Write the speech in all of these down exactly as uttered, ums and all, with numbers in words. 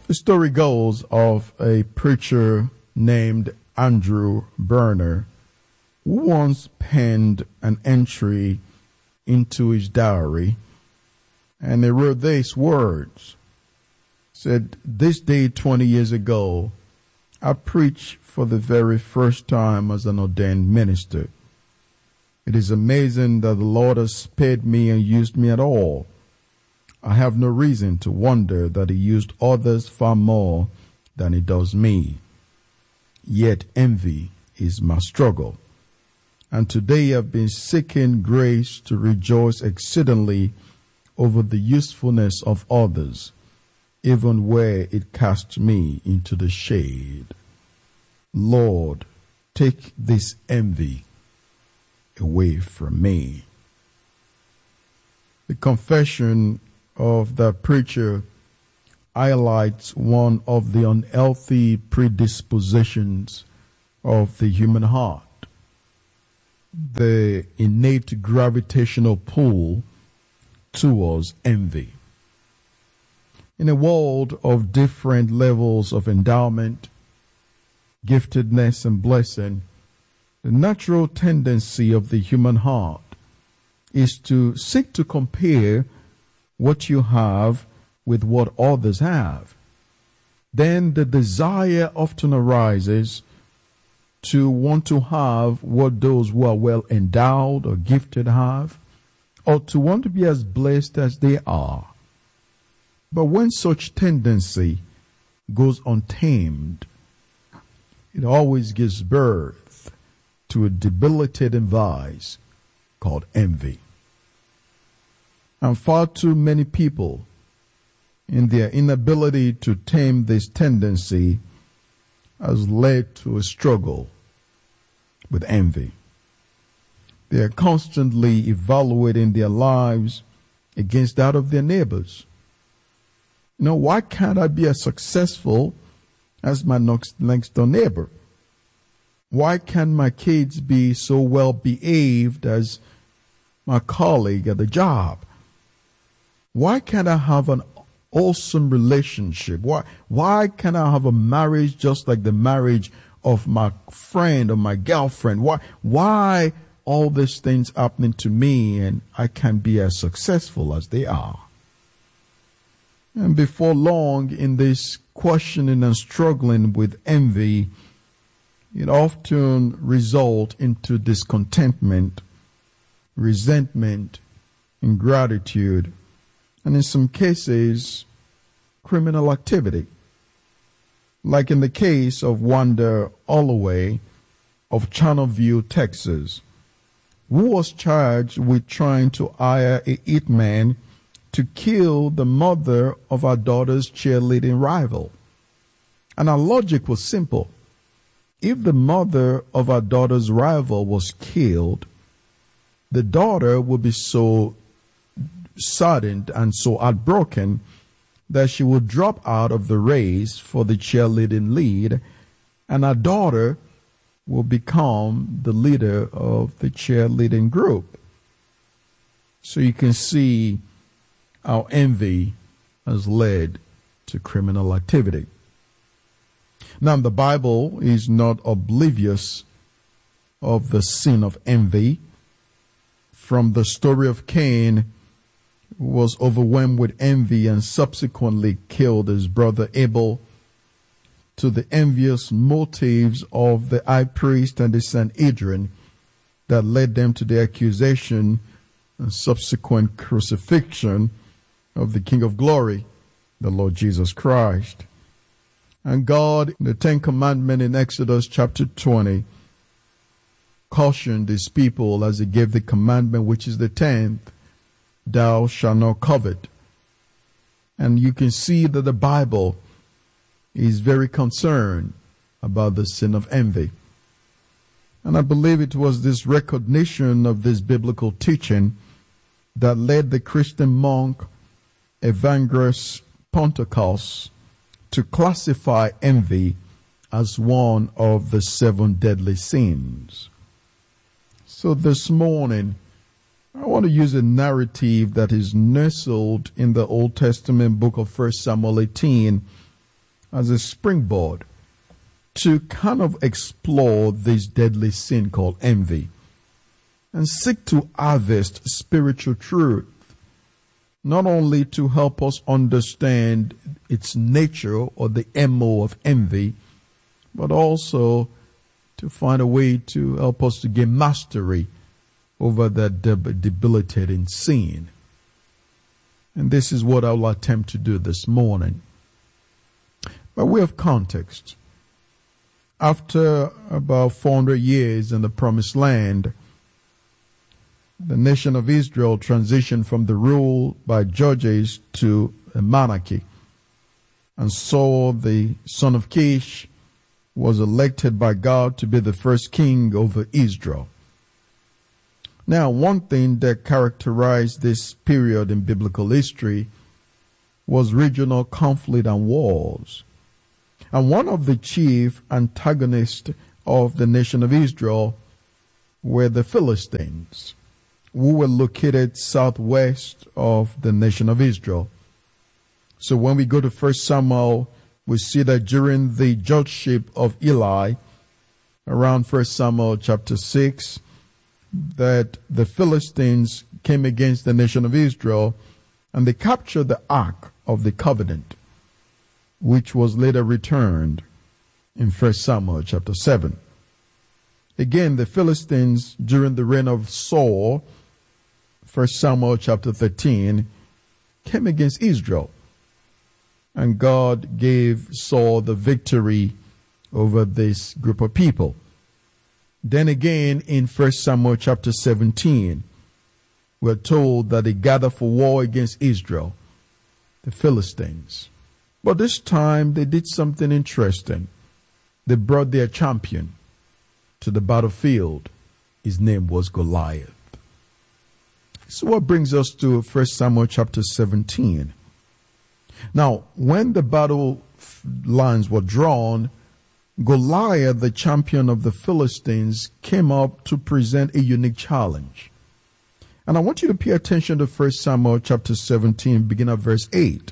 The story goes of a preacher named Andrew Berner who once penned an entry into his diary, and he wrote these words. Said, "This day twenty years ago, I preached for the very first time as an ordained minister. It is amazing that the Lord has spared me and used me at all. I have no reason to wonder that he used others far more than he does me. Yet envy is my struggle. And today I've been seeking grace to rejoice exceedingly over the usefulness of others, even where it casts me into the shade. Lord, take this envy away from me." The confession of the preacher highlights one of the unhealthy predispositions of the human heart, the innate gravitational pull towards envy. In a world of different levels of endowment, giftedness, and blessing, the natural tendency of the human heart is to seek to compare what you have with what others have. Then the desire often arises to want to have what those who are well endowed or gifted have, or to want to be as blessed as they are. But when such tendency goes untamed, it always gives birth to a debilitating vice called envy. And far too many people, in their inability to tame this tendency, has led to a struggle with envy. They are constantly evaluating their lives against that of their neighbors. You know, why can't I be as successful as my next door neighbor? Why can't my kids be so well behaved as my colleague at the job? Why can't I have an awesome relationship? Why, why can't I have a marriage just like the marriage of my friend or my girlfriend? Why, why all these things happening to me and I can't be as successful as they are? And before long, in this questioning and struggling with envy, it often results into discontentment, resentment, ingratitude, and in some cases, criminal activity. Like in the case of Wanda Holloway of Channelview, Texas, who was charged with trying to hire a hitman to kill the mother of our daughter's cheerleading rival. And our logic was simple. If the mother of our daughter's rival was killed, the daughter would be so saddened and so heartbroken that she would drop out of the race for the cheerleading lead, and our daughter will become the leader of the cheerleading group. So you can see how envy has led to criminal activity. Now, the Bible is not oblivious of the sin of envy. From the story of Cain, who was overwhelmed with envy and subsequently killed his brother Abel, to the envious motives of the high priest and the Sanhedrin that led them to the accusation and subsequent crucifixion of the King of Glory, the Lord Jesus Christ. And God, in the Ten Commandments in Exodus chapter twenty, cautioned his people as he gave the commandment, which is the tenth, "Thou shalt not covet." And you can see that the Bible is very concerned about the sin of envy. And I believe it was this recognition of this biblical teaching that led the Christian monk Evagrius Ponticus to classify envy as one of the seven deadly sins. So this morning, I want to use a narrative that is nestled in the Old Testament book of First Samuel eighteen, as a springboard to kind of explore this deadly sin called envy and seek to harvest spiritual truth, not only to help us understand its nature or the M O of envy, but also to find a way to help us to gain mastery over that deb- debilitating sin. And this is what I will attempt to do this morning. By way of context, after about four hundred years in the Promised Land, the nation of Israel transitioned from the rule by judges to a monarchy. And Saul, the son of Kish, was elected by God to be the first king over Israel. Now, one thing that characterized this period in biblical history was regional conflict and wars. And one of the chief antagonists of the nation of Israel were the Philistines, who were located southwest of the nation of Israel. So when we go to First Samuel, we see that during the judgeship of Eli, around First Samuel chapter six, that the Philistines came against the nation of Israel and they captured the Ark of the Covenant, which was later returned in First Samuel chapter seven. Again, the Philistines during the reign of Saul, First Samuel chapter thirteen, came against Israel. And God gave Saul the victory over this group of people. Then again in First Samuel chapter seventeen, we're told that they gathered for war against Israel, the Philistines. But this time they did something interesting. They brought their champion to the battlefield. His name was Goliath. So what brings us to First Samuel chapter seventeen. Now, when the battle lines were drawn, Goliath, the champion of the Philistines, came up to present a unique challenge. And I want you to pay attention to First Samuel chapter seventeen, beginning at verse eight.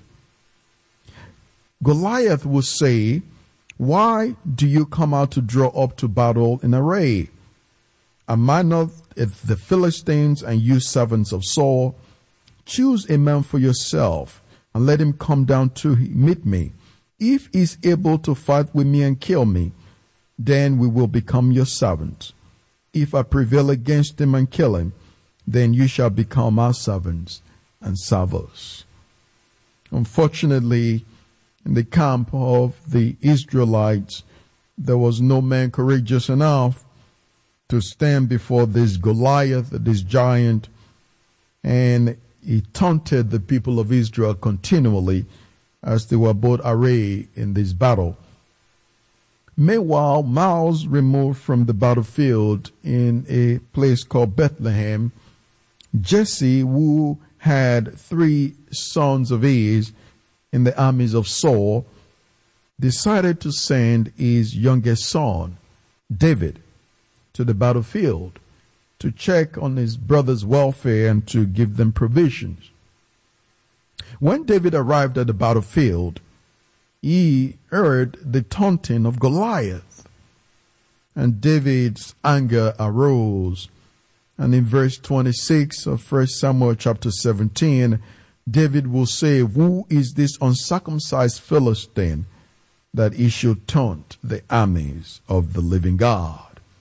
Goliath will say, "Why do you come out to draw up to battle in array? Am I not the Philistines and you servants of Saul? Choose a man for yourself and let him come down to meet me. If he is able to fight with me and kill me, then we will become your servants. If I prevail against him and kill him, then you shall become our servants and serve us." Unfortunately, in the camp of the Israelites, there was no man courageous enough to stand before this Goliath, this giant, and he taunted the people of Israel continually as they were both arrayed in this battle. Meanwhile, miles removed from the battlefield in a place called Bethlehem, Jesse, who had three sons of his in the armies of Saul, decided to send his youngest son, David, to the battlefield to check on his brother's welfare and to give them provisions. When David arrived at the battlefield, he heard the taunting of Goliath, and David's anger arose. And in verse twenty-six of First Samuel chapter seventeen, David will say, "Who is this uncircumcised Philistine that he should taunt the armies of the living God?"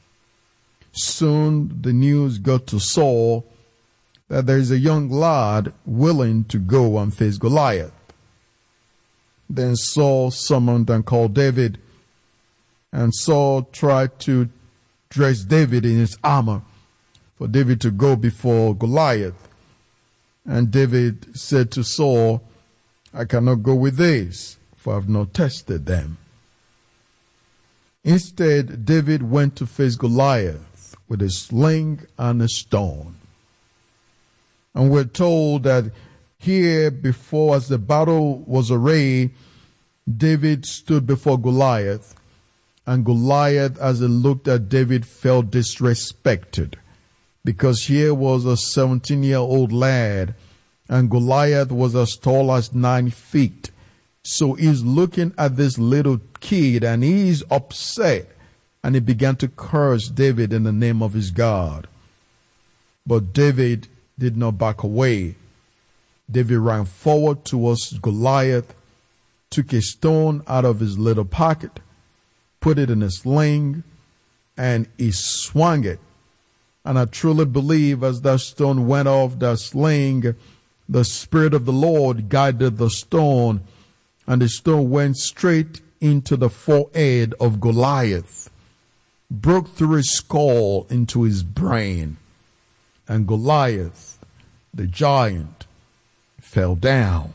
Soon the news got to Saul that there is a young lad willing to go and face Goliath. Then Saul summoned and called David, and Saul tried to dress David in his armor for David to go before Goliath. And David said to Saul, "I cannot go with this, for I have not tested them." Instead, David went to face Goliath with a sling and a stone. And we're told that here before, as the battle was arrayed, David stood before Goliath, and Goliath, as he looked at David, felt disrespected, because here was a seventeen-year-old lad, and Goliath was as tall as nine feet. So he's looking at this little kid and he's upset, and he began to curse David in the name of his God. But David did not back away. David ran forward towards Goliath, took a stone out of his little pocket, put it in a sling, and he swung it. And I truly believe as that stone went off that sling, the Spirit of the Lord guided the stone, and the stone went straight into the forehead of Goliath, broke through his skull into his brain, and Goliath, the giant, fell down.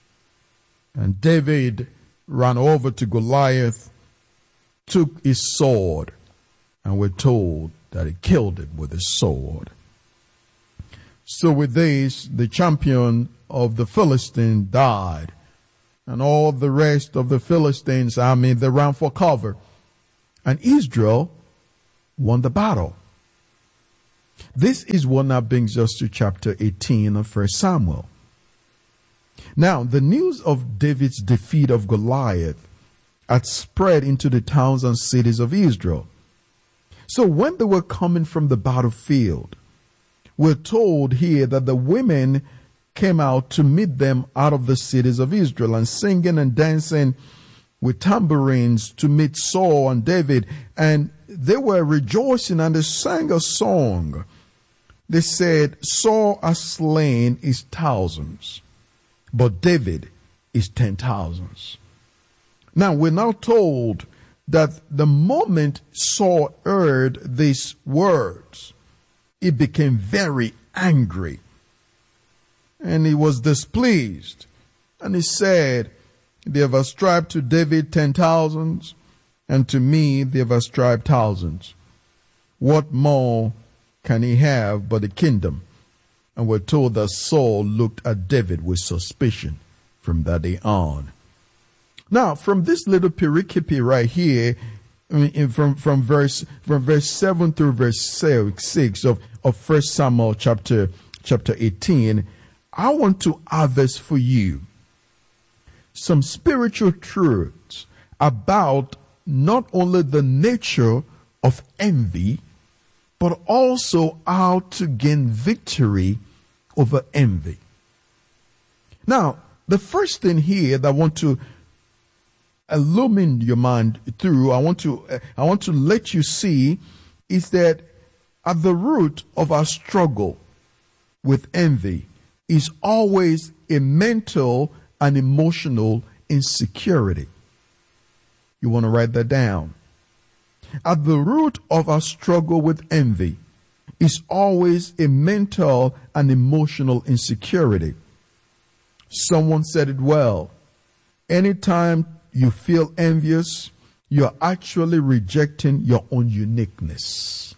And David ran over to Goliath, took his sword, and we're told that he killed him with his sword. So with this, the champion of the Philistine died, and all the rest of the Philistines, I mean, they ran for cover, and Israel won the battle. This is what now brings us to chapter eighteen of First Samuel. Now, the news of David's defeat of Goliath had spread into the towns and cities of Israel. So when they were coming from the battlefield, we're told here that the women came out to meet them out of the cities of Israel, and singing and dancing with tambourines to meet Saul and David. And they were rejoicing, and they sang a song. They said, Saul has slain his thousands, but David is ten thousands. Now, we're now told that the moment Saul heard these words, he became very angry, and he was displeased. And he said, they have ascribed to David ten thousands, and to me they have ascribed thousands. What more can he have but a kingdom? And we're told that Saul looked at David with suspicion from that day on. Now, from this little pericope right here, I mean, from, from verse from verse seven through verse six of, of First Samuel chapter chapter eighteen, I want to harvest for you some spiritual truths about not only the nature of envy, but also how to gain victory over envy. Now, the first thing here that I want to illumine your mind through, I want to, I want to let you see, is that at the root of our struggle with envy is always a mental and emotional insecurity. You want to write that down. At the root of our struggle with envy is always a mental and emotional insecurity. Someone said it well. Anytime you feel envious, you're actually rejecting your own uniqueness.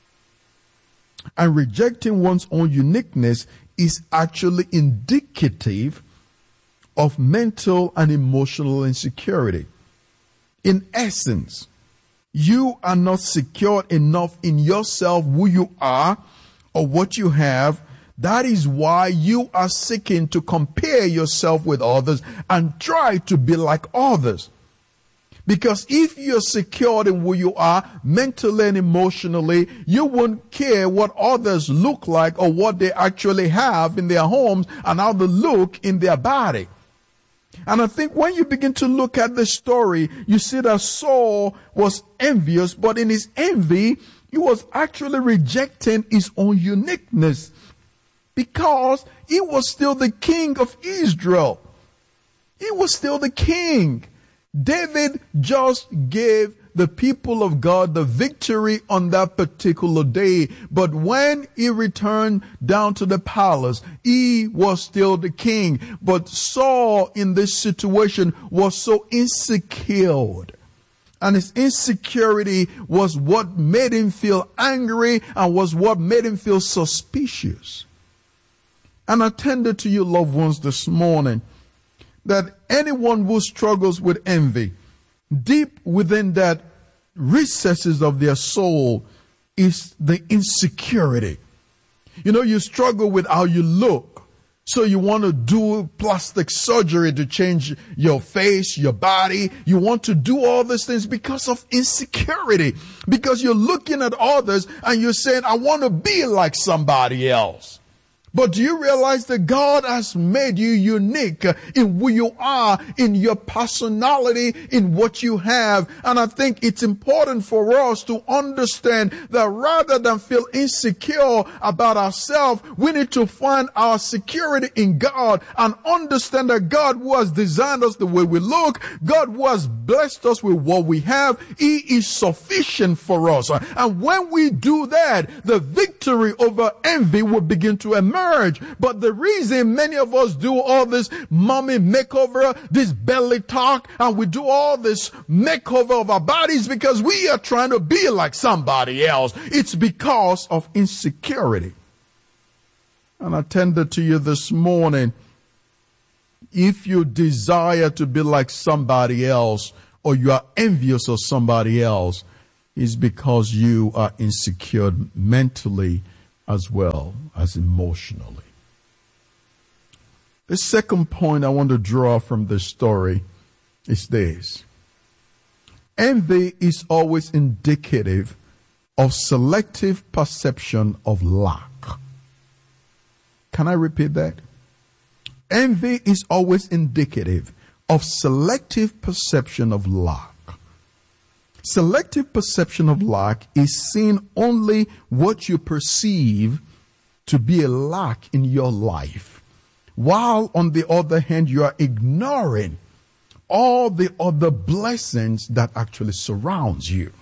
And rejecting one's own uniqueness is actually indicative of mental and emotional insecurity. In essence, you are not secure enough in yourself, who you are, or what you have. That is why you are seeking to compare yourself with others and try to be like others. Because if you're secure in who you are, mentally and emotionally, you won't care what others look like or what they actually have in their homes and how they look in their body. And I think when you begin to look at the story, you see that Saul was envious, but in his envy, he was actually rejecting his own uniqueness, because he was still the king of Israel. He was still the king. David just gave the people of God the victory on that particular day. But when he returned down to the palace, he was still the king. But Saul in this situation was so insecure. And his insecurity was what made him feel angry and was what made him feel suspicious. And I tender to you, loved ones, this morning, that anyone who struggles with envy, deep within that recesses of their soul is the insecurity. You know, you struggle with how you look. So you want to do plastic surgery to change your face, your body. You want to do all these things because of insecurity. Because you're looking at others and you're saying, I want to be like somebody else. But do you realize that God has made you unique in who you are, in your personality, in what you have? And I think it's important for us to understand that rather than feel insecure about ourselves, we need to find our security in God and understand that God who has designed us the way we look, God who has blessed us with what we have, He is sufficient for us. And when we do that, the victory over envy will begin to emerge. But the reason many of us do all this mommy makeover, this belly talk, and we do all this makeover of our bodies because we are trying to be like somebody else. It's because of insecurity. And I tender to you this morning, if you desire to be like somebody else or you are envious of somebody else, it's because you are insecure mentally as well as emotionally. The second point I want to draw from this story is this. Envy is always indicative of selective perception of lack. Can I repeat that? Envy is always indicative of selective perception of lack. Selective perception of lack is seeing only what you perceive to be a lack in your life, while on the other hand, you are ignoring all the other blessings that actually surrounds you.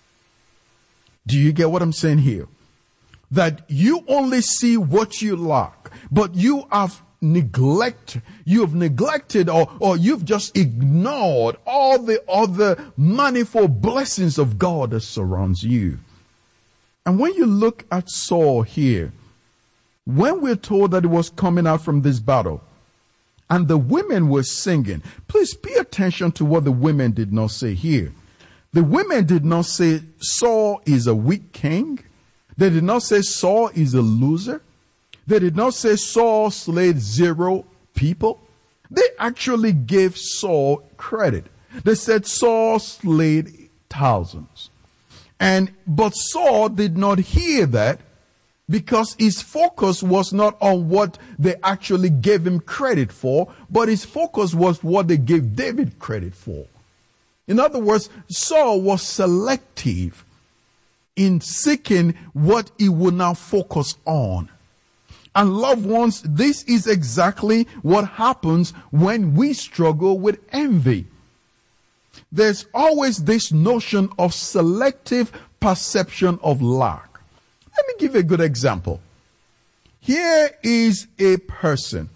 Do you get what I'm saying here? That you only see what you lack, but you have neglect, you have neglected or, or you've just ignored all the other manifold blessings of God that surrounds you. And when you look at Saul here, when we're told that he was coming out from this battle and the women were singing, please pay attention to what the women did not say here. The women did not say Saul is a weak king. They did not say Saul is a loser. They did not say Saul slayed zero people. They actually gave Saul credit. They said Saul slayed thousands. And but Saul did not hear that because his focus was not on what they actually gave him credit for, but his focus was what they gave David credit for. In other words, Saul was selective in seeking what he would now focus on. And loved ones, this is exactly what happens when we struggle with envy. There's always this notion of selective perception of lack. Let me give you a good example. Here is a person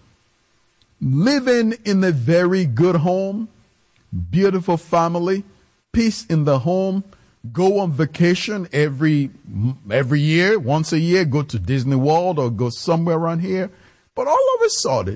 living in a very good home, beautiful family, peace in the home, go on vacation every every year, once a year, go to Disney World or go somewhere around here. But all of a sudden,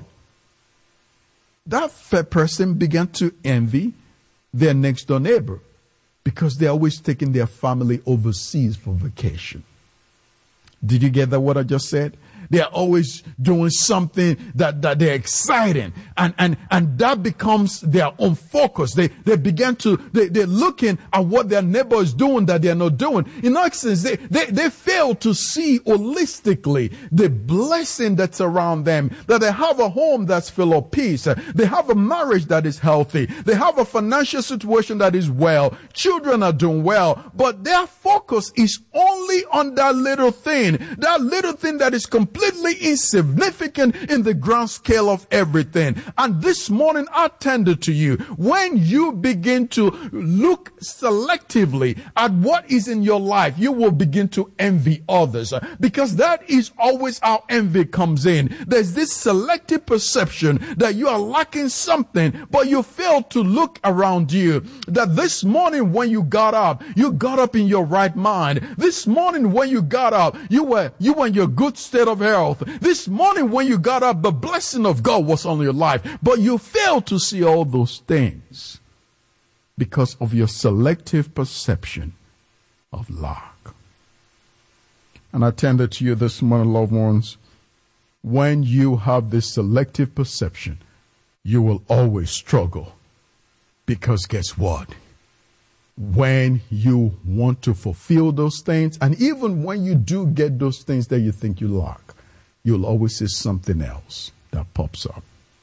that person began to envy their next door neighbor because they're always taking their family overseas for vacation. Did you get that, what I just said? They're always doing something that, that they're exciting. And, and, and that becomes their own focus. They, they begin to, they, they're looking at what their neighbor is doing that they're not doing. In essence, they, they, they fail to see holistically the blessing that's around them. That they have a home that's full of peace. They have a marriage that is healthy. They have a financial situation that is well. Children are doing well. But their focus is only on that little thing. That little thing that is completely completely insignificant in the grand scale of everything. And this morning I tender to you, when you begin to look selectively at what is in your life, you will begin to envy others, because that is always how envy comes in. There's this selective perception that you are lacking something, but you fail to look around you. That this morning when you got up, you got up in your right mind. This morning when you got up, you were you were in your good state of health. This morning when you got up, the blessing of God was on your life, but you failed to see all those things because of your selective perception of lack. And I tender to you this morning, loved ones, when you have this selective perception, you will always struggle. Because guess what? When you want to fulfill those things, and even when you do get those things that you think you lack, you'll always see something else that pops up.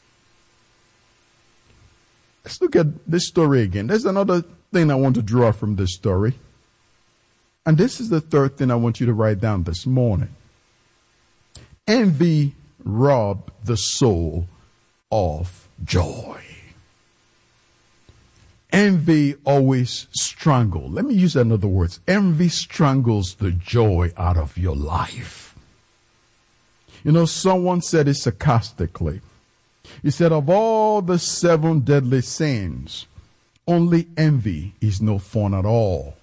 Let's look at this story again. There's another thing I want to draw from this story. And this is the third thing I want you to write down this morning. Envy robbed the soul of joy. Envy always strangles. Let me use another word. Envy strangles the joy out of your life. You know, someone said it sarcastically. He said, of all the seven deadly sins, only envy is no fun at all.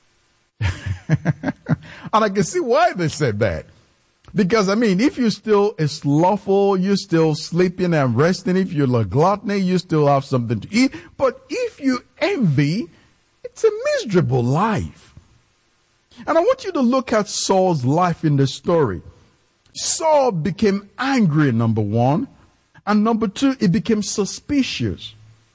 And I can see why they said that. Because, I mean, if you're still slothful, you're still sleeping and resting. If you're a gluttony, you still have something to eat. But if you envy, it's a miserable life. And I want you to look at Saul's life in the story. Saul became angry, number one. And number two, he became suspicious.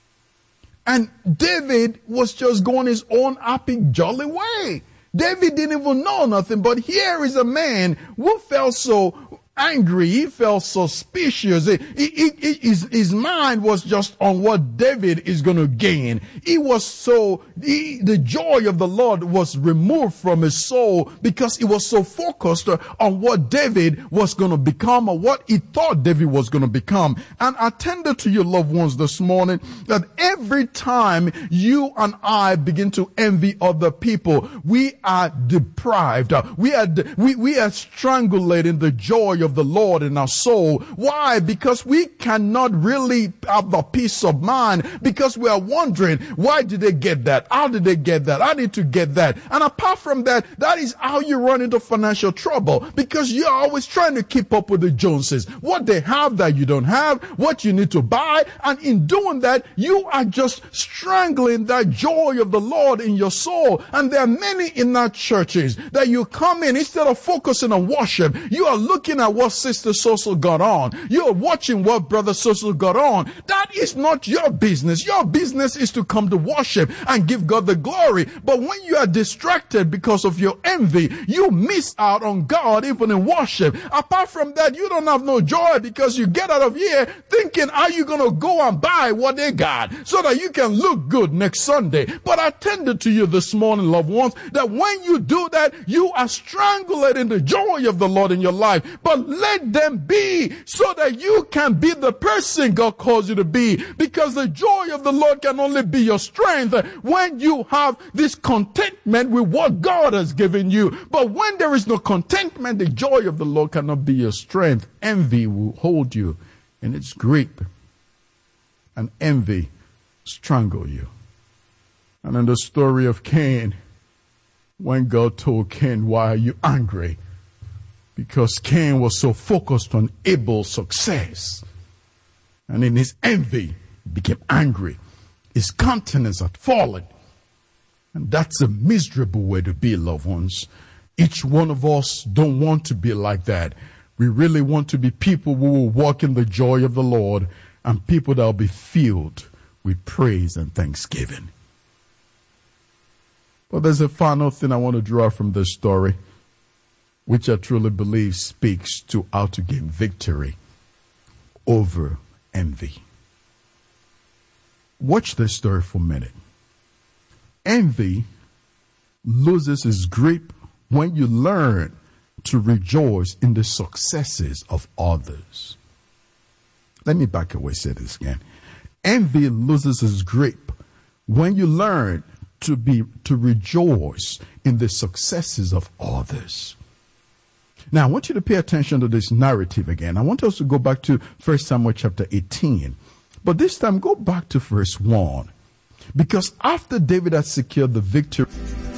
And David was just going his own happy, jolly way. David didn't even know nothing, but here is a man who felt so angry. He felt suspicious. He, he, he, his, his mind was just on what David is going to gain. He was so, he, the joy of the Lord was removed from his soul because he was so focused on what David was going to become or what he thought David was going to become. And I tender to your loved ones this morning that every time you and I begin to envy other people, we are deprived. We are, we, we are strangulating the joy of the Lord in our soul. Why? Because we cannot really have a peace of mind because we are wondering, why did they get that? How did they get that? I need to get that. And apart from that, that is how you run into financial trouble because you're always trying to keep up with the Joneses. What they have that you don't have, what you need to buy. And in doing that, you are just strangling that joy of the Lord in your soul. And there are many in our churches that you come in, instead of focusing on worship, you are looking at what Sister Social got on. You're watching what Brother Social got on. That is not your business. Your business is to come to worship and give God the glory. But when you are distracted because of your envy, you miss out on God even in worship. Apart from that, you don't have no joy because you get out of here thinking, are you going to go and buy what they got so that you can look good next Sunday? But I tender to you this morning, loved ones, that when you do that, you are strangulating the joy of the Lord in your life. But let them be so that you can be the person God calls you to be, because the joy of the Lord can only be your strength when you have this contentment with what God has given you. But when there is no contentment, the joy of the Lord cannot be your strength. Envy will hold you in its grip, and envy strangle you. And in the story of Cain, when God told Cain, why are you angry? Because Cain was so focused on Abel's success. And in his envy, he became angry. His countenance had fallen. And that's a miserable way to be, loved ones. Each one of us don't want to be like that. We really want to be people who will walk in the joy of the Lord and people that will be filled with praise and thanksgiving. But there's a final thing I want to draw from this story, which I truly believe speaks to how to gain victory over envy. Watch this story for a minute. Envy loses its grip when you learn to rejoice in the successes of others. Let me back away, say this again. Envy loses its grip when you learn to be to rejoice in the successes of others. Now, I want you to pay attention to this narrative again. I want us to go back to First Samuel chapter eighteen. But this time, go back to verse one. Because after David had secured the victory...